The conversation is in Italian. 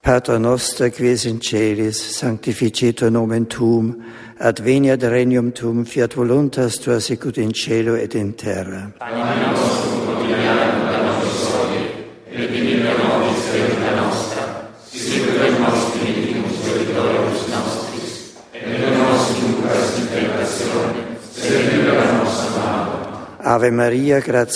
Pater noster, qui es in celis, sanctificetur nomen tuum, adveniat regnum tuum, fiat voluntas tua sicut in cielo et in terra. Pane nostrum quotidianum da nobis hodie, et dimitte nobis debita nostra, sicut et nos dimittimus debitoribus nostris, et non nos inducas in tentatione, sed libera nos a malo. Ave Maria, gratia